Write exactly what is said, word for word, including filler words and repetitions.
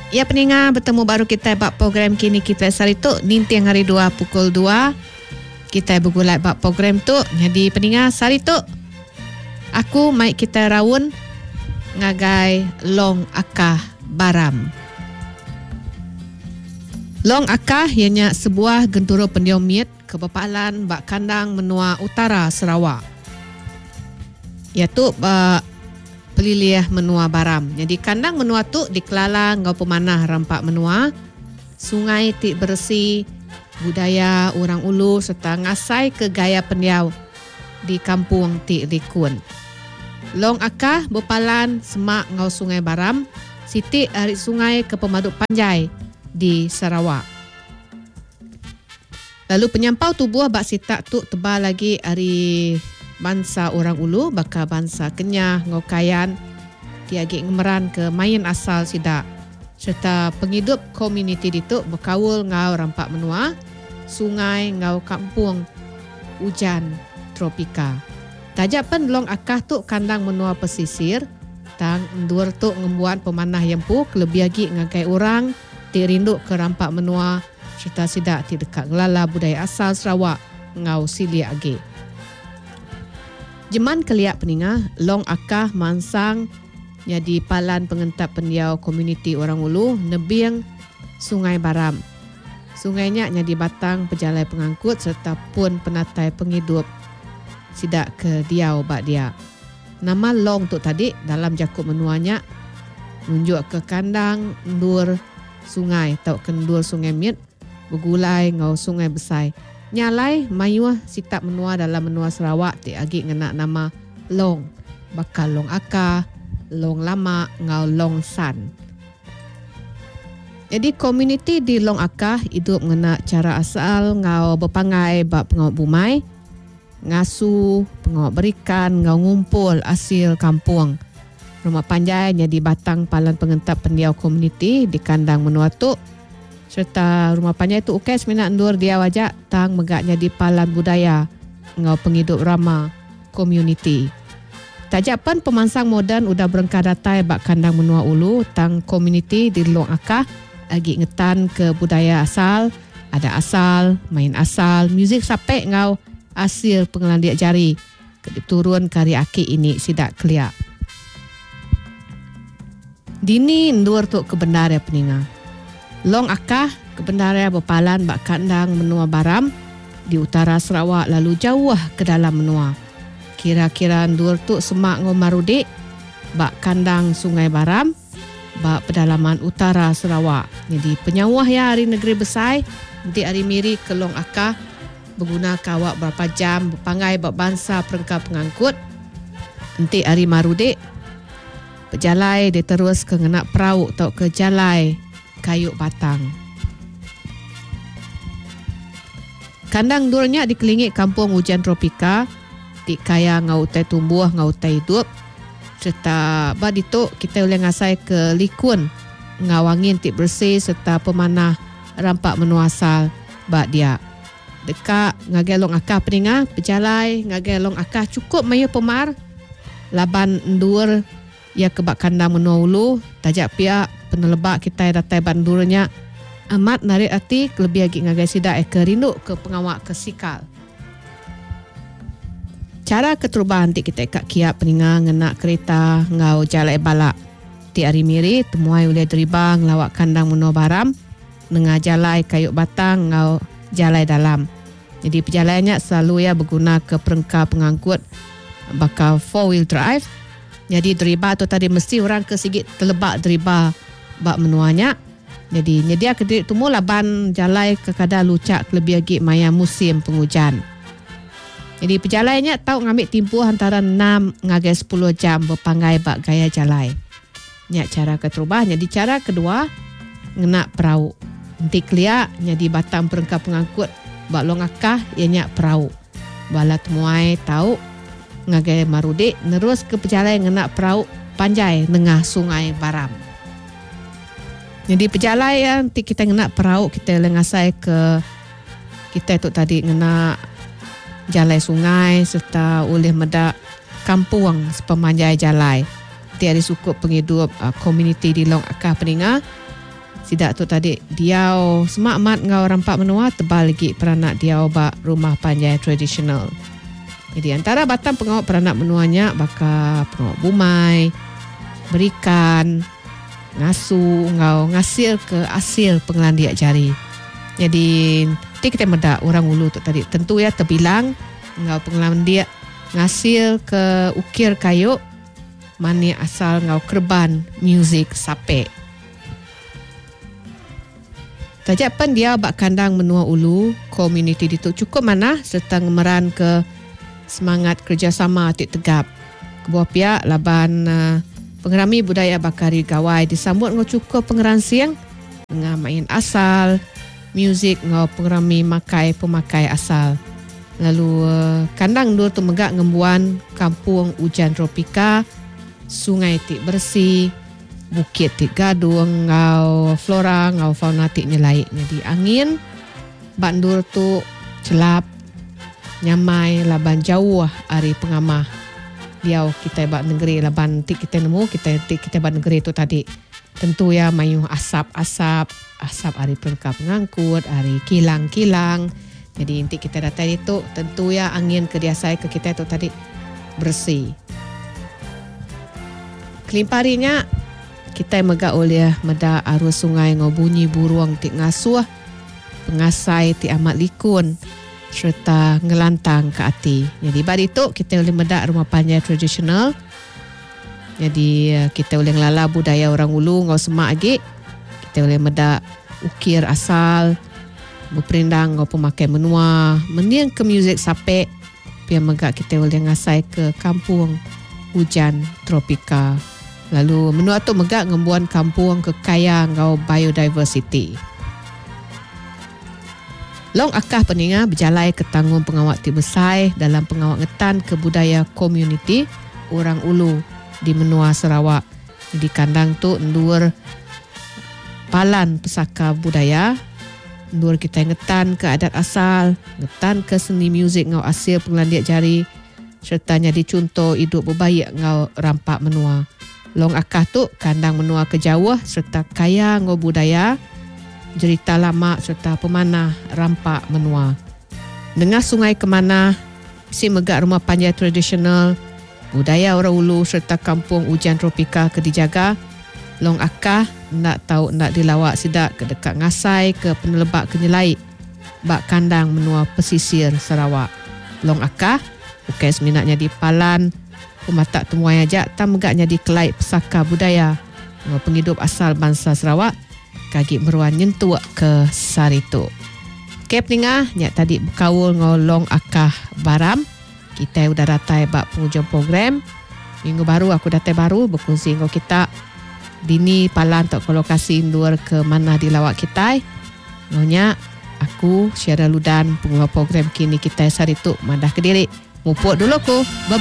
Ya peningat, bertemu baru kita bab program kini kita sari tu ninting hari dua pukul dua. Kita bergulai bab program tu. Jadi peningat sari tu aku mai kita rawun ngagai long akah baram. Long akah ianya sebuah genturo pendiam miet kebepalan bak kandang menua utara Sarawak. Iaitu bak peliliah menua baram. Jadi kandang menua tu dikelala ngau pemanah rampak menua, sungai tik bersih, budaya orang ulu serta ngasai ke gaya pendiau di kampung tik likun. Long akah bepalan semak ngau sungai baram, siti arit sungai ke pemaduk Panjai di Sarawak. Lalu penyampau tubuh bak sitak tu tebal lagi ari bangsa orang ulu, bakal bangsa Kenyah, Ngokayan, tiagi ngemeran ke main asal sidak. Serta penghidup komuniti dituk berkawul ngau rampak menua, sungai ngau kampung hujan tropika. Tajapan long akah tu kandang menua pesisir, tang endur tu ngembuan pemanah yempu, kelebih lagi ngagai orang, dirinduk ke rampak menua, serta sidak ti dekat ngelala budaya asal Sarawak, ngau sili agi. Jeman keliak peningah, long akah mansang jadi palan pengentap pendiau komuniti orang ulu nebiang Sungai Baram. Sungainya jadi batang pejalai pengangkut serta pun penatai penghidup sidak ke diau bak dia. Nama long tu tadi dalam jakub menuanya nunjuk ke kandang ndur sungai atau kendur sungai miet bergulai ngau sungai besai. Nyalai mayuah sitak menua dalam menua Sarawak ti agi ngena nama long. Bakal long akah, long lama, ngau long san. Jadi komuniti di long akah hidup ngena cara asal ngau berpangai bab pengawak bumai, ngasu, pengawak berikan, ngau ngumpul asil kampung. Rumah Panjai jadi batang palan pengentap pendiau komuniti di kandang menua tu. Serta Rumah Panjai tu ukes minat endur dia wajak tang megaknya di palan budaya ngau penghidup ramah komuniti. Tajapan pemansang moden udah berengkah datai bak kandang menua ulu tang komuniti di long akah agi ngetan ke budaya asal, ada asal, main asal, muzik sampai ngau asil pengelandiak jari turun kari aki ini sidak keliak. Dini endur tu kebenaran peninga. Long akah kebenaran berpalan bak kandang menua baram di utara Sarawak lalu jauh ke dalam menua. Kira-kira ndur tu semak ngomarudik bak kandang sungai baram bak pedalaman utara Sarawak. Jadi penyawah ya hari negeri besai nanti hari miri ke long akah berguna kawak berapa jam berpangai bak bangsa perengkap pengangkut. Nanti hari marudik pejalai dia terus ke ngenak perahu atau ke jalai kayu batang. Kandang durnya dikelilingi kampung hujan tropika, di kaya ngau utai tumbuh, ngau utai hidup. Serta baditu kita boleh ngasai ke likun, ngau angin tik bersih serta pemanah rampak menuasal bak dia. Dekat ngagelong akah peninga, pejalai ngagelong akah cukup mayu pemar, laban endur ia kebak kandang menua ulu, tajak pihak penelebak kita datai bandurnya amat narik hati lebih lagi ngagai sidak ke rindu ke pengawak kesikal. Cara keterubahan ti kita ikat kiap peninga ngenak kereta ngau jalai balak. Ti hari miri temuai oleh deribang lawak kandang menua baram ngah jalai kayu batang ngau jalai dalam. Jadi perjalanannya selalu ya berguna ke perengkap pengangkut bakal four wheel drive. Jadi deriba tu tadi mesti orang ke sigit terlebak deriba bak menuanya. Jadi nyedia ke diri tumu laban jalai ke kadar lucak lebih lagi maya musim penghujan. Jadi perjalanannya tahu ngambil tempoh antara enam ngagai sepuluh jam berpangai bak gaya jalai. Nyak cara keterubah. Jadi cara kedua ngenak perahu. Nanti keliak jadi batang perengkap pengangkut bak long akah ianya perahu. Bala temuai tahu ngagai marudik nerus ke perjalanan ngenak perahu Panjai tengah sungai Baram. Jadi perjalanan nanti kita ngenak perahu kita lengasai ke kita tu tadi ngenak jalai sungai serta oleh medak kampung sepemanjai jalai. Nanti ada sukup penghidup uh, komuniti di long akah peninga Sidak tu tadi diau semak mat ngau rampak menua tebal lagi peranak diau bak rumah panjai tradisional. Jadi antara batang pengawak peranak menuanya baka pengawak bumai, berikan, ngasu, ngau ngasil ke asil pengelandiak jari. Jadi nanti kita medak orang ulu tu tadi tentu ya terbilang ngau pengelandiak ngasil ke ukir kayu mani asal ngau kerban muzik sape. Tajak pen dia bak kandang menua ulu komuniti itu cukup mana serta ngemeran ke semangat kerjasama tik tegap. Kebuah pihak laban uh, pengerami budaya bakari gawai disambut ngau cukup pengeran siang dengan main asal, muzik ngau pengerami makai pemakai asal. Lalu uh, kandang dur tu megak ngembuan kampung hujan tropika, sungai tik bersih, bukit tik gadung, ngau flora, ngau fauna tik nyelai. Jadi angin, bandur tu celap, nyamai, laban jauh hari pengamah. Diau kita bak negeri, laban tik kita nemu, kita tik kita bak negeri tu tadi. Tentu ya mayuh asap-asap, asap hari perengkap ngangkut, hari kilang-kilang. Jadi nanti kita datang itu, tentu ya angin kediasai ke kita tu tadi bersih. Kelimparinya, kita megak oleh meda arus sungai ngau bunyi buruang tik ngasuh, pengasai tik amat likun, serta ngelantang ke hati. Jadi bad itu kita boleh meda rumah panjai tradisional. Jadi kita boleh ngelala budaya orang ulu ngau semak lagi. Kita boleh meda ukir asal, berperindang ngau pemakai menua, meniang ke muzik sape. Biar megak kita boleh ngasai ke kampung hujan tropika. Lalu menua tu megak ngembuan kampung kekaya ngau biodiversity. Long akah peninga berjalai ke tanggung pengawak ti besai dalam pengawak ngetan ke budaya komuniti orang ulu di Menua Sarawak. Di kandang tu ndur palan pesaka budaya, ndur kita ngetan ke adat asal, ngetan ke seni muzik ngau asil pengelandiak jari, sertanya dicontoh hidup berbaik ngau rampak menua. Long akah tu kandang menua ke Jawa serta kaya ngau budaya, cerita lama serta pemanah rampak menua. Dengan sungai kemana, si megak rumah panjai tradisional, budaya orang ulu serta kampung hujan tropika ke dijaga. Long akah nak tahu nak dilawak sidak ke dekat ngasai ke penelebak ke nyelai bak kandang menua pesisir Sarawak. Long akah bukan seminatnya di palan pematak temuai ajak tak megaknya di kelait pesaka budaya ngau penghidup asal bangsa Sarawak kaki meruan nyentuak ke Saritu. Kep ningah nyak tadi berkawul ngau long akah baram. Kita udah datai bak penghujung program. Minggu baru aku datai baru berkongsi ngau kita dini palan tak kolokasi luar ke mana di lawak kita. Ngonya aku Syara Ludan penguah program kini kita Saritu Mandah Kediri. Mupuk dulu ku. Bye.